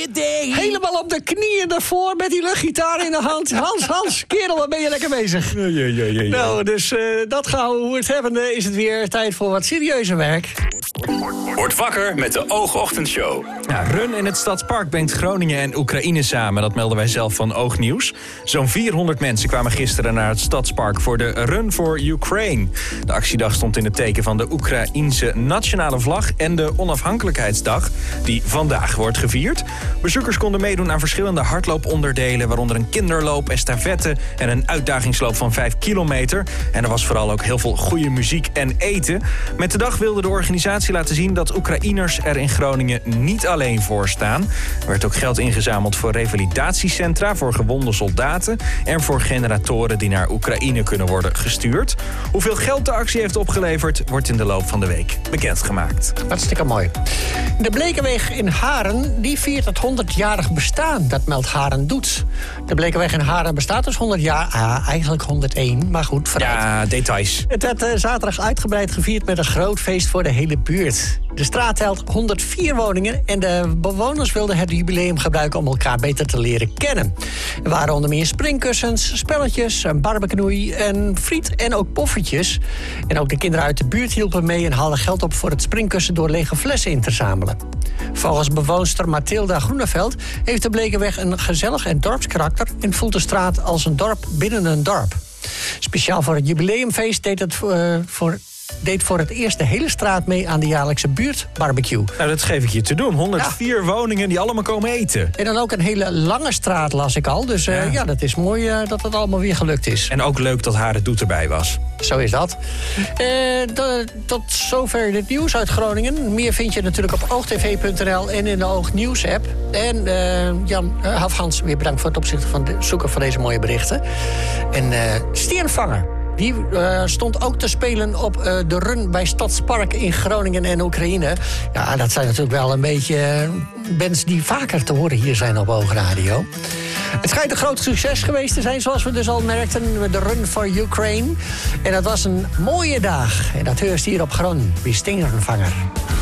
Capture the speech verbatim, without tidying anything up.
day. Helemaal op de knieën ervoor met die luchtgitaar in de hand. Hans, Hans, kerel, wat ben je lekker bezig? Ja, ja, ja, ja, ja. Nou, dus uh, dat gaan we hoe het hebben. Is het weer tijd voor wat serieuzer werk. Word wakker met de Oogochtendshow. Ja, Run in het Stadspark brengt Groningen en Oekraïne samen. Dat melden wij zelf van Oognieuws. Zo'n vierhonderd mensen kwamen gisteren naar het Stadspark voor de Run for Ukraine. De actiedag stond in het teken van de Oekraïense nationale vlag en de onafhankelijkheidsdag, die vandaag wordt gevierd. Bezoekers konden meedoen aan verschillende hardlooponderdelen, waaronder een kinderloop, estafette en een uitdagingsloop van vijf kilometer. En er was vooral ook heel veel goede muziek en eten. Met de dag wilde de organisatie laten zien dat Oekraïners er in Groningen niet alleen voor staan. Er werd ook geld ingezameld voor revalidatiecentra voor gewonde soldaten en voor generatoren die naar Oekraïne kunnen worden gestuurd. Hoeveel geld de actie heeft opgeleverd, wordt in de loop van de week bekendgemaakt. Hartstikke mooi. De Blekenweg in Haren die viert het honderdjarig bestaan. Dat meldt Haren Doet. De Blekenweg in Haren bestaat dus honderd jaar. Ah, eigenlijk honderdéén, maar goed, vooruit. Ja, details. Het werd uh, zaterdag uitgebreid gevierd met een groot feest voor de hele buurt. De straat telt honderdvier woningen en de bewoners wilden het jubileum gebruiken om elkaar beter te leren kennen. Er waren onder meer springkussens, spelletjes, een barbecue en friet en ook poffertjes. En ook de kinderen uit de buurt hielpen mee en haalden geld op voor het springkussen door lege flessen in te zamelen. Volgens bewoonster Mathilda Groeneveld heeft de Blekenweg een gezellig en dorpskarakter en voelt de straat als een dorp binnen een dorp. Speciaal voor het jubileumfeest deed het uh, voor... deed voor het eerst de hele straat mee aan de jaarlijkse buurtbarbecue. Nou, dat geef ik je te doen. honderdvier ja. woningen die allemaal komen eten. En dan ook een hele lange straat, las ik al. Dus uh, ja. ja, dat is mooi uh, dat het allemaal weer gelukt is. En ook leuk dat Haren Doet erbij was. Zo is dat. Uh, de, tot zover dit nieuws uit Groningen. Meer vind je natuurlijk op oogtv punt n l en in de Oognieuws-app. En uh, Jan uh, Hafhans, weer bedankt voor het opzichten van het zoeken van deze mooie berichten. En uh, Steenvanger. Die uh, stond ook te spelen op uh, de run bij Stadspark in Groningen en Oekraïne. Ja, dat zijn natuurlijk wel een beetje uh, bands die vaker te horen hier zijn op Oogradio. Het schijnt een groot succes geweest te zijn, zoals we dus al merkten, met de Run for Ukraine. En dat was een mooie dag. En dat heurst hier op Groningen bij Steenvanger.